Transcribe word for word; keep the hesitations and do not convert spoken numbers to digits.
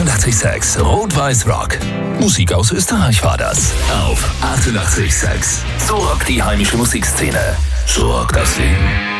achtundachtzig Komma sechs Rot-Weiß Rock. Musik aus Österreich war das. Auf achtundachtzig Komma sechs. So rockt die heimische Musikszene. So rockt das Leben.